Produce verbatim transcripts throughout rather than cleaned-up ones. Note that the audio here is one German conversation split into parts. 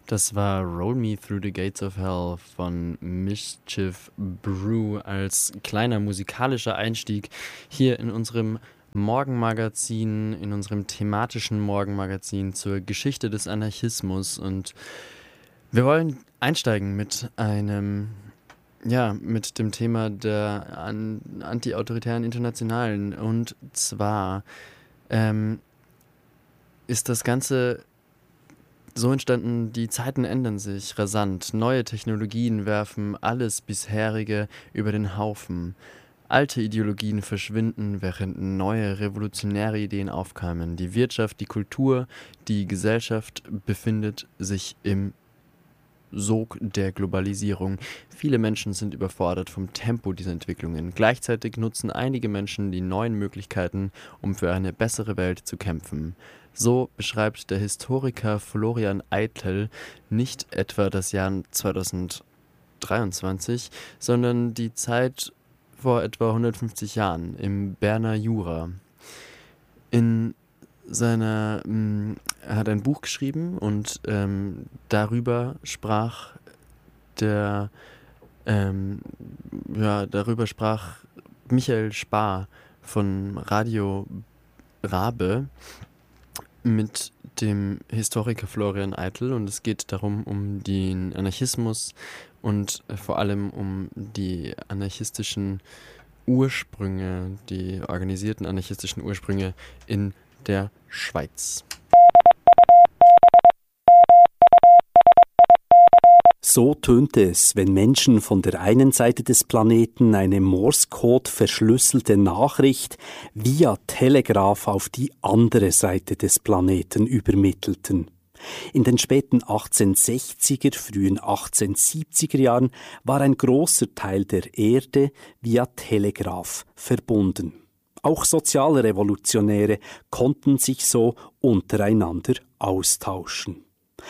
Das war Roll Me Through the Gates of Hell von Mischief Brew als kleiner musikalischer Einstieg hier in unserem Morgenmagazin, in unserem thematischen Morgenmagazin zur Geschichte des Anarchismus. Und wir wollen einsteigen mit einem, ja, mit dem Thema der an, anti-autoritären Internationalen. Und zwar ähm, ist das Ganze so entstanden, die Zeiten ändern sich rasant. Neue Technologien werfen alles bisherige über den Haufen. Alte Ideologien verschwinden, während neue revolutionäre Ideen aufkamen. Die Wirtschaft, die Kultur, die Gesellschaft befindet sich im Sog der Globalisierung. Viele Menschen sind überfordert vom Tempo dieser Entwicklungen. Gleichzeitig nutzen einige Menschen die neuen Möglichkeiten, um für eine bessere Welt zu kämpfen. So beschreibt der Historiker Florian Eitel nicht etwa das Jahr zweitausenddreiundzwanzig, sondern die Zeit vor etwa hundertfünfzig Jahren im Berner Jura. In seiner, mh, er hat ein Buch geschrieben und ähm, darüber sprach der, ähm, ja, darüber sprach Michael Spar von Radio Rabe mit dem Historiker Florian Eitel, und es geht darum, um den Anarchismus und äh, vor allem um die anarchistischen Ursprünge, die organisierten anarchistischen Ursprünge in der Schweiz. So tönte es, wenn Menschen von der einen Seite des Planeten eine Morse-Code verschlüsselte Nachricht via Telegraph auf die andere Seite des Planeten übermittelten. In den späten achtzehnhundertsechziger, frühen achtzehnhundertsiebziger Jahren war ein großer Teil der Erde via Telegraph verbunden. Auch Sozialrevolutionäre konnten sich so untereinander austauschen.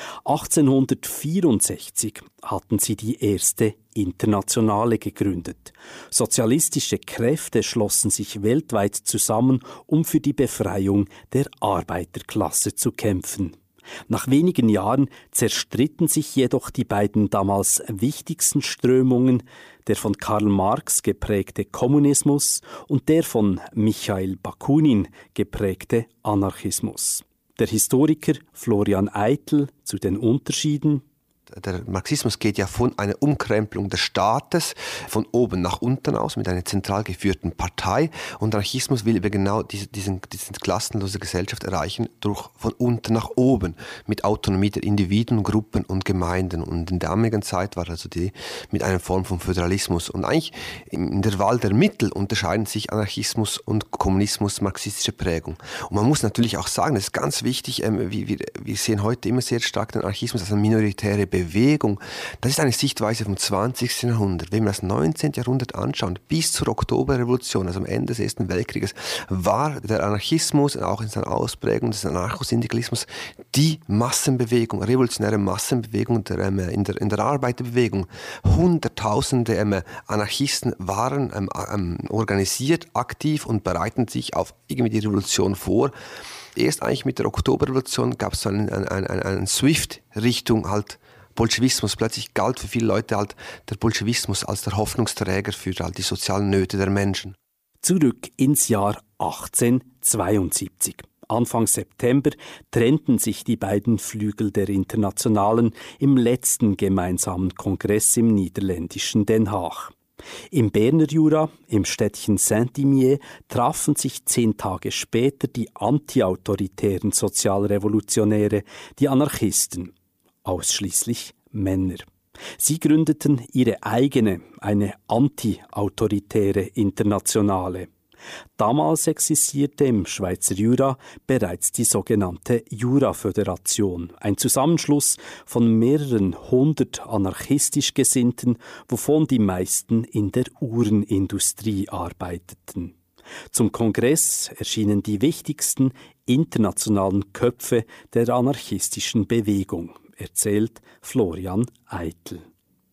achtzehnhundertvierundsechzig hatten sie die erste Internationale gegründet. Sozialistische Kräfte schlossen sich weltweit zusammen, um für die Befreiung der Arbeiterklasse zu kämpfen. Nach wenigen Jahren zerstritten sich jedoch die beiden damals wichtigsten Strömungen, der von Karl Marx geprägte Kommunismus und der von Michail Bakunin geprägte Anarchismus. Der Historiker Florian Eitel zu den Unterschieden. Der Marxismus geht ja von einer Umkrempelung des Staates von oben nach unten aus mit einer zentral geführten Partei, und Anarchismus will eben genau diese, diesen, diese klassenlose Gesellschaft erreichen durch von unten nach oben mit Autonomie der Individuen, Gruppen und Gemeinden. Und in der damaligen Zeit war also die mit einer Form von Föderalismus. Und eigentlich in der Wahl der Mittel unterscheiden sich Anarchismus und Kommunismus marxistische Prägung. Und man muss natürlich auch sagen, das ist ganz wichtig, ähm, wir, wir, wir sehen heute immer sehr stark den Anarchismus als eine minoritäre Bewegung. Bewegung. Das ist eine Sichtweise vom zwanzigsten Jahrhundert. Wenn wir das neunzehnten Jahrhundert anschauen, bis zur Oktoberrevolution, also am Ende des Ersten Weltkrieges, war der Anarchismus, auch in seiner Ausprägung des Anarchosyndikalismus, die Massenbewegung, revolutionäre Massenbewegung der, ähm, in, der, in der Arbeiterbewegung. Hunderttausende ähm, Anarchisten waren ähm, ähm, organisiert, aktiv und bereiten sich auf irgendwie die Revolution vor. Erst eigentlich mit der Oktoberrevolution gab es so einen, einen, einen, einen Swift-Richtung halt Bolschewismus. Plötzlich galt für viele Leute halt der Bolschewismus als der Hoffnungsträger für halt die sozialen Nöte der Menschen. Zurück ins Jahr achtzehnhundertzweiundsiebzig. Anfang September trennten sich die beiden Flügel der Internationalen im letzten gemeinsamen Kongress im niederländischen Den Haag. Im Berner Jura, im Städtchen Saint-Imier, trafen sich zehn Tage später die antiautoritären Sozialrevolutionäre, die Anarchisten, ausschließlich Männer. Sie gründeten ihre eigene, eine antiautoritäre Internationale. Damals existierte im Schweizer Jura bereits die sogenannte Jura-Föderation, ein Zusammenschluss von mehreren hundert anarchistisch Gesinnten, wovon die meisten in der Uhrenindustrie arbeiteten. Zum Kongress erschienen die wichtigsten internationalen Köpfe der anarchistischen Bewegung, erzählt Florian Eitel.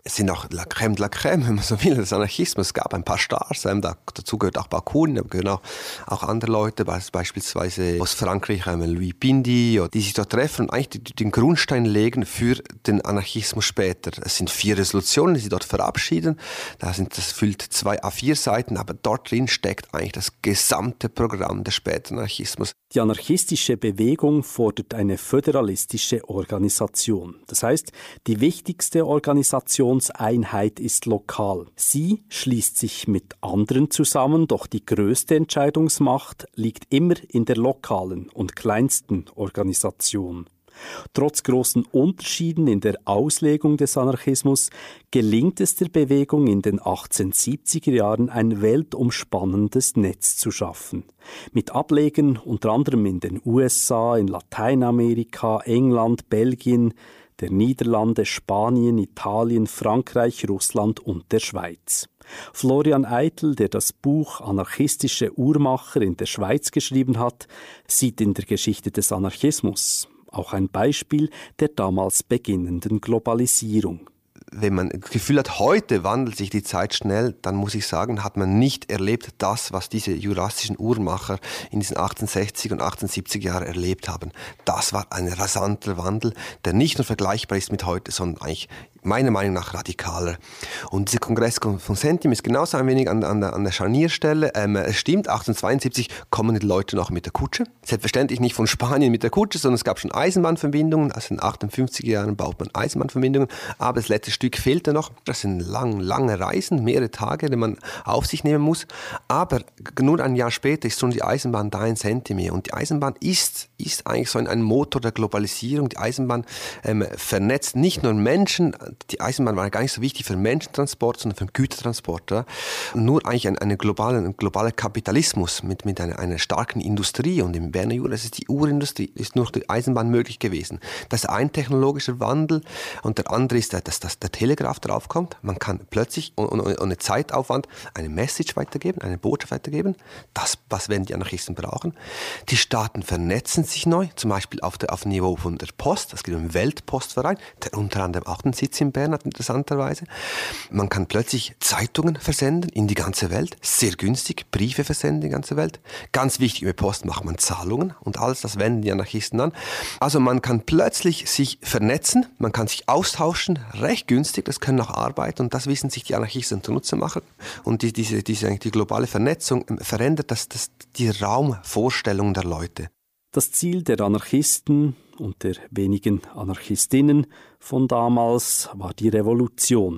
Es sind auch la crème de la crème, wenn man so will, des Anarchismus. Es gab ein paar Stars, ähm, da, dazu gehört auch Bakunin, aber gehören auch, auch andere Leute, beispielsweise aus Frankreich, ähm, Louis Pindy, die sich dort treffen und eigentlich den Grundstein legen für den Anarchismus später. Es sind vier Resolutionen, die sie dort verabschieden. Da sind, das füllt zwei A vier Seiten, aber dort drin steckt eigentlich das gesamte Programm des späteren Anarchismus. Die anarchistische Bewegung fordert eine föderalistische Organisation. Das heißt, die wichtigste Organisationseinheit ist lokal. Sie schließt sich mit anderen zusammen, doch die größte Entscheidungsmacht liegt immer in der lokalen und kleinsten Organisation. Trotz großen Unterschieden in der Auslegung des Anarchismus gelingt es der Bewegung in den achtzehnhundertsiebziger Jahren ein weltumspannendes Netz zu schaffen. Mit Ablegern unter anderem in den U S A, in Lateinamerika, England, Belgien, der Niederlande, Spanien, Italien, Frankreich, Russland und der Schweiz. Florian Eitel, der das Buch Anarchistische Uhrmacher in der Schweiz geschrieben hat, sieht in der Geschichte des Anarchismus auch ein Beispiel der damals beginnenden Globalisierung. Wenn man das Gefühl hat, heute wandelt sich die Zeit schnell, dann muss ich sagen, hat man nicht erlebt das, was diese jurassischen Uhrmacher in diesen achtzehnhundertsechziger und achtzehnhundertsiebziger Jahren erlebt haben. Das war ein rasanter Wandel, der nicht nur vergleichbar ist mit heute, sondern eigentlich meiner Meinung nach radikaler. Und dieser Kongress von Sentim ist genauso ein wenig an, an, der, an der Scharnierstelle. Ähm, es stimmt, achtzehnhundertzweiundsiebzig kommen die Leute noch mit der Kutsche. Selbstverständlich nicht von Spanien mit der Kutsche, sondern es gab schon Eisenbahnverbindungen. Also in den achtundfünfziger Jahren baut man Eisenbahnverbindungen. Aber das letzte Stück fehlte noch. Das sind lang, lange Reisen, mehrere Tage, die man auf sich nehmen muss. Aber nur ein Jahr später ist schon die Eisenbahn da in Sentim. Und die Eisenbahn ist, ist eigentlich so ein, ein Motor der Globalisierung. Die Eisenbahn ähm, vernetzt nicht nur Menschen. Die Eisenbahn war gar nicht so wichtig für den Menschentransport, sondern für den Gütertransport. Ja. Nur eigentlich ein, eine globale, ein globaler Kapitalismus mit, mit einer, einer starken Industrie. Und im Berner Jura, das ist die Uhrindustrie, ist nur die Eisenbahn möglich gewesen. Das ist ein technologischer Wandel. Und der andere ist, dass, dass der Telegraph draufkommt. Man kann plötzlich ohne, ohne Zeitaufwand eine Message weitergeben, eine Botschaft weitergeben. Das, was werden die Anarchisten brauchen. Die Staaten vernetzen sich neu, zum Beispiel auf, der, auf dem Niveau von der Post. Es gibt einen Weltpostverein, der unter anderem auch den Sitz in Bern hat, interessanterweise. Man kann plötzlich Zeitungen versenden in die ganze Welt, sehr günstig, Briefe versenden in die ganze Welt. Ganz wichtig, über Post macht man Zahlungen und alles, das wenden die Anarchisten an. Also man kann plötzlich sich vernetzen, man kann sich austauschen, recht günstig, das können auch arbeiten und das wissen sich die Anarchisten zunutze machen. Und die, diese, diese die globale Vernetzung verändert das, das, die Raumvorstellung der Leute. Das Ziel der Anarchisten und der wenigen Anarchistinnen von damals war die Revolution.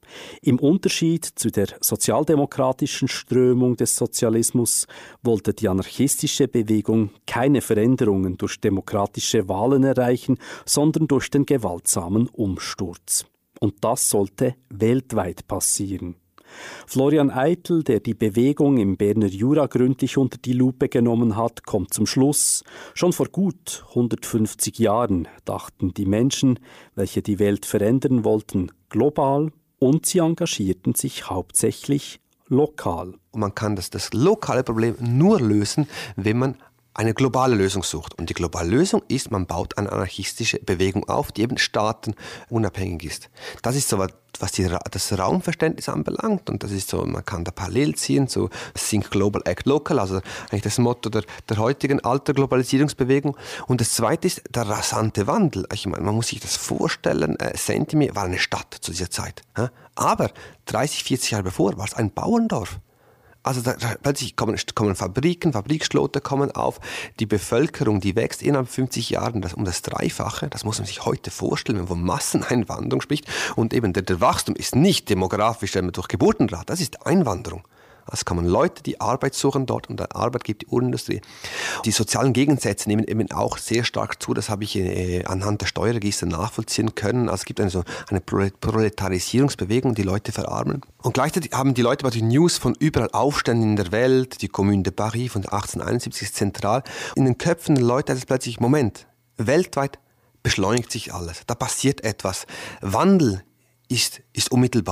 Im Unterschied zu der sozialdemokratischen Strömung des Sozialismus wollte die anarchistische Bewegung keine Veränderungen durch demokratische Wahlen erreichen, sondern durch den gewaltsamen Umsturz. Und das sollte weltweit passieren. Florian Eitel, der die Bewegung im Berner Jura gründlich unter die Lupe genommen hat, kommt zum Schluss. Schon vor gut hundertfünfzig Jahren dachten die Menschen, welche die Welt verändern wollten, global und sie engagierten sich hauptsächlich lokal. Und man kann das, das lokale Problem nur lösen, wenn man eine globale Lösung sucht. Und die globale Lösung ist, man baut eine anarchistische Bewegung auf, die eben staatenunabhängig ist. Das ist so, was die, das Raumverständnis anbelangt. Und das ist so, man kann da parallel ziehen, so Think Global, Act Local, also eigentlich das Motto der, der heutigen alten Globalisierungsbewegung. Und das Zweite ist der rasante Wandel. Ich meine, man muss sich das vorstellen, äh, Sentim war eine Stadt zu dieser Zeit. Ja? Aber dreißig, vierzig Jahre bevor war es ein Bauerndorf. Also da, da, plötzlich kommen, kommen Fabriken, Fabrikschlote kommen auf, die Bevölkerung, die wächst innerhalb fünfzig Jahren das, um das Dreifache. Das muss man sich heute vorstellen, wenn man von Masseneinwanderung spricht. Und eben der, der Wachstum ist nicht demografisch durch Geburtenrat, das ist Einwanderung. Also kommen Leute, die Arbeit suchen dort und Arbeit gibt die Uhrenindustrie. Die sozialen Gegensätze nehmen eben auch sehr stark zu. Das habe ich äh, anhand der Steuerregister nachvollziehen können. Also es gibt eine, so eine Proletarisierungsbewegung, die Leute verarmen. Und gleichzeitig haben die Leute bei den News von überall Aufständen in der Welt, die Commune de Paris von achtzehnhunderteinundsiebzig ist zentral. In den Köpfen der Leute ist es plötzlich, Moment, weltweit beschleunigt sich alles. Da passiert etwas. Wandel ist, ist unmittelbar.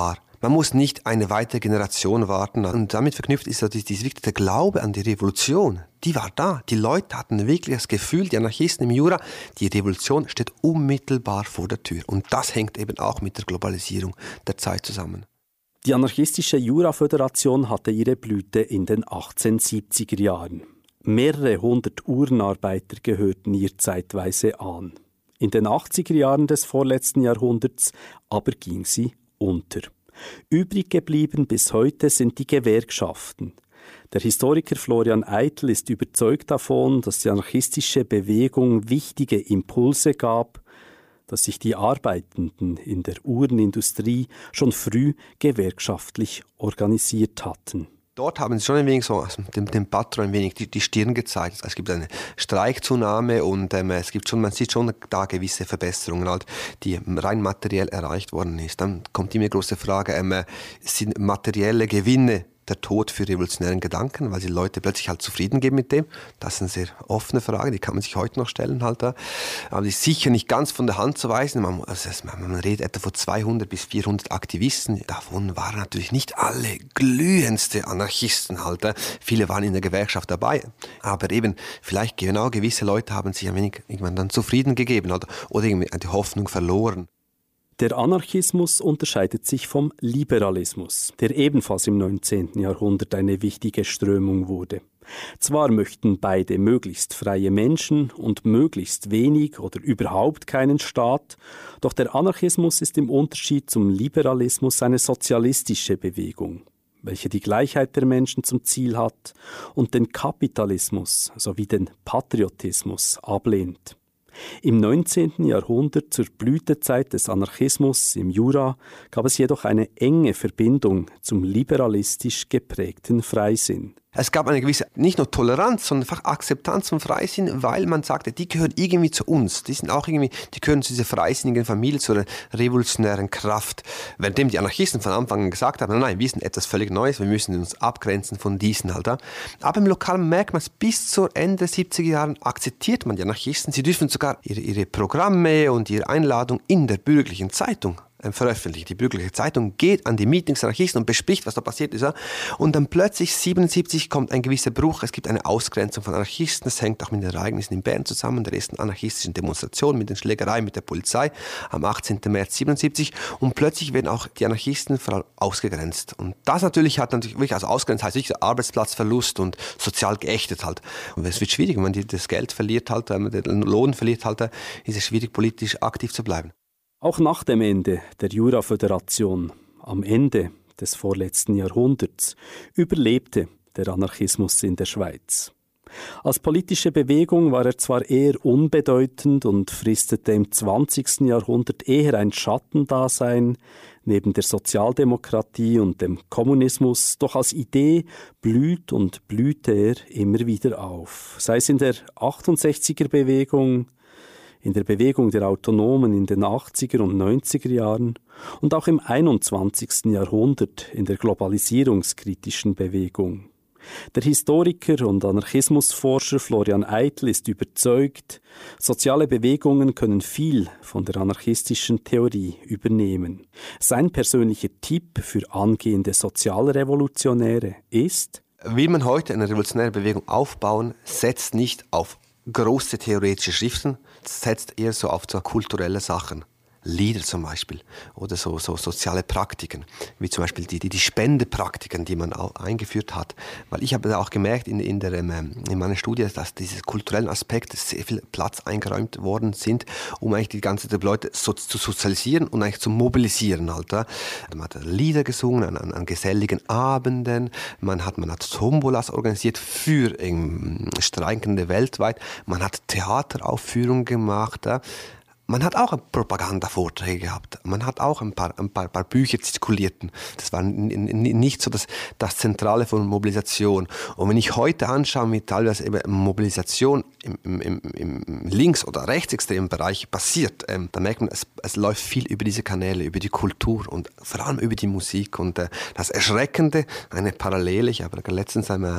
Man muss nicht eine weitere Generation warten. Und damit verknüpft ist so dieses wirkliche Glaube an die Revolution. Die war da. Die Leute hatten wirklich das Gefühl, die Anarchisten im Jura, die Revolution steht unmittelbar vor der Tür. Und das hängt eben auch mit der Globalisierung der Zeit zusammen. Die anarchistische Jura-Föderation hatte ihre Blüte in den achtzehnhundertsiebziger Jahren. Mehrere hundert Uhrenarbeiter gehörten ihr zeitweise an. In den achtziger Jahren des vorletzten Jahrhunderts aber ging sie unter. Übrig geblieben bis heute sind die Gewerkschaften. Der Historiker Florian Eitel ist überzeugt davon, dass die anarchistische Bewegung wichtige Impulse gab, dass sich die Arbeitenden in der Uhrenindustrie schon früh gewerkschaftlich organisiert hatten. Dort haben sie schon ein wenig so, also dem, dem Patron ein wenig die, die Stirn gezeigt. Es gibt eine Streikzunahme und ähm, es gibt schon, man sieht schon da gewisse Verbesserungen, halt, die rein materiell erreicht worden ist. Dann kommt die mir große Frage, ähm, sind materielle Gewinne der Tod für revolutionären Gedanken, weil die Leute plötzlich halt zufrieden geben mit dem? Das ist eine sehr offene Frage, die kann man sich heute noch stellen. Halt, aber die ist sicher nicht ganz von der Hand zu weisen. Man, also man redet etwa von zweihundert bis vierhundert Aktivisten. Davon waren natürlich nicht alle glühendste Anarchisten. Halt. Viele waren in der Gewerkschaft dabei. Aber eben, vielleicht genau gewisse Leute haben sich ein wenig irgendwann dann zufrieden gegeben halt, oder irgendwie die Hoffnung verloren. Der Anarchismus unterscheidet sich vom Liberalismus, der ebenfalls im neunzehnten Jahrhundert eine wichtige Strömung wurde. Zwar möchten beide möglichst freie Menschen und möglichst wenig oder überhaupt keinen Staat, doch der Anarchismus ist im Unterschied zum Liberalismus eine sozialistische Bewegung, welche die Gleichheit der Menschen zum Ziel hat und den Kapitalismus sowie den Patriotismus ablehnt. Im neunzehnten Jahrhundert, zur Blütezeit des Anarchismus im Jura, gab es jedoch eine enge Verbindung zum liberalistisch geprägten Freisinn. Es gab eine gewisse, nicht nur Toleranz, sondern einfach Akzeptanz vom Freisinn, weil man sagte, die gehören irgendwie zu uns. Die sind auch irgendwie, die gehören zu dieser freisinnigen Familie, zu einer revolutionären Kraft. Währenddem die Anarchisten von Anfang an gesagt haben, nein, wir sind etwas völlig Neues, wir müssen uns abgrenzen von diesen halt. Aber im Lokalen merkt man es, bis zur Ende der siebziger Jahren akzeptiert man die Anarchisten. Sie dürfen sogar ihre, ihre Programme und ihre Einladung in der bürgerlichen Zeitung veröffentlicht. Die bürgerliche Zeitung geht an die Meetings der Anarchisten und bespricht, was da passiert ist. Und dann plötzlich siebenundsiebzig kommt ein gewisser Bruch. Es gibt eine Ausgrenzung von Anarchisten. Das hängt auch mit den Ereignissen in Bern zusammen, der ersten anarchistischen Demonstration, mit den Schlägereien mit der Polizei am achtzehnten März siebenundsiebzig. Und plötzlich werden auch die Anarchisten vor allem ausgegrenzt. Und das natürlich hat natürlich wirklich, also ausgrenzt heißt wirklich Arbeitsplatzverlust und sozial geächtet halt. Und es wird schwierig, wenn man das Geld verliert halt, wenn man den Lohn verliert halt, ist es schwierig, politisch aktiv zu bleiben. Auch nach dem Ende der Jura-Föderation, am Ende des vorletzten Jahrhunderts, überlebte der Anarchismus in der Schweiz. Als politische Bewegung war er zwar eher unbedeutend und fristete im zwanzigsten Jahrhundert eher ein Schattendasein neben der Sozialdemokratie und dem Kommunismus, doch als Idee blüht und blühte er immer wieder auf, sei es in der achtundsechziger-Bewegung, in der Bewegung der Autonomen in den achtziger und neunziger Jahren und auch im einundzwanzigsten Jahrhundert in der globalisierungskritischen Bewegung. Der Historiker und Anarchismusforscher Florian Eitel ist überzeugt, soziale Bewegungen können viel von der anarchistischen Theorie übernehmen. Sein persönlicher Tipp für angehende Sozialrevolutionäre ist: Will man heute eine revolutionäre Bewegung aufbauen, setzt nicht auf große theoretische Schriften, setzt eher so auf so kulturelle Sachen. Lieder zum Beispiel oder so, so soziale Praktiken, wie zum Beispiel die, die, die Spendepraktiken, die man auch eingeführt hat. Weil ich habe auch gemerkt in, in, der, in meiner Studie, dass diese kulturellen Aspekte sehr viel Platz eingeräumt worden sind, um eigentlich die ganze die Leute so, zu sozialisieren und eigentlich zu mobilisieren. Halt. Man hat Lieder gesungen an, an, an geselligen Abenden, man hat, man hat Tombolas organisiert für ähm, Streikende weltweit, man hat Theateraufführungen gemacht. Ja. Man hat auch Propagandavorträge gehabt. Man hat auch ein paar, ein paar, paar Bücher zirkulierten. Das war nicht so das, das Zentrale von Mobilisation. Und wenn ich heute anschaue, wie teilweise eben Mobilisation im, im, im links- oder rechtsextremen Bereich passiert, ähm, dann merkt man, es, es läuft viel über diese Kanäle, über die Kultur und vor allem über die Musik. Und äh, das Erschreckende, eine Parallele, ich habe letztens einmal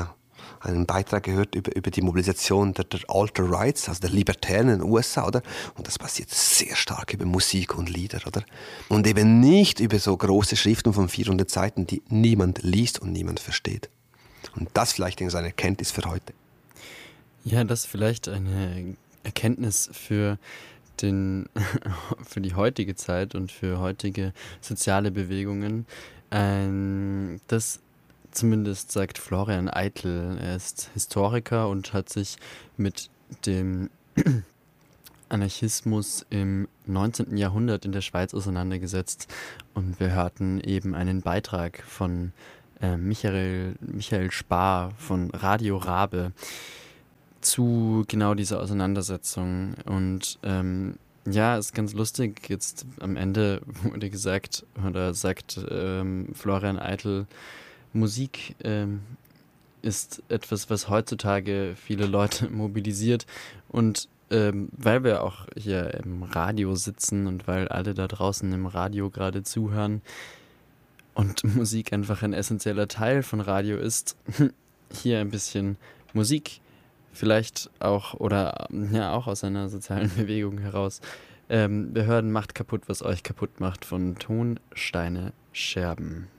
einen Beitrag gehört über, über die Mobilisation der, der Alt-Rights, also der Libertären in den U S A, oder? Und das passiert sehr stark über Musik und Lieder, oder? Und eben nicht über so große Schriften von vierhundert Seiten, die niemand liest und niemand versteht. Und das vielleicht ist eine Erkenntnis für heute. Ja, das ist vielleicht eine Erkenntnis für den, für die heutige Zeit und für heutige soziale Bewegungen. Ähm, das zumindest sagt Florian Eitel. Er ist Historiker und hat sich mit dem Anarchismus im neunzehnten. Jahrhundert in der Schweiz auseinandergesetzt. Und wir hörten eben einen Beitrag von äh, Michael, Michael Spar von Radio Rabe zu genau dieser Auseinandersetzung. Und ähm, ja, ist ganz lustig. Jetzt am Ende wurde gesagt, oder sagt ähm, Florian Eitel, Musik ähm, ist etwas, was heutzutage viele Leute mobilisiert. Und ähm, weil wir auch hier im Radio sitzen und weil alle da draußen im Radio gerade zuhören und Musik einfach ein essentieller Teil von Radio ist, hier ein bisschen Musik. Vielleicht auch, oder ja, auch aus einer sozialen Bewegung heraus. Ähm, wir hören Macht kaputt, was euch kaputt macht von Ton, Steine, Scherben.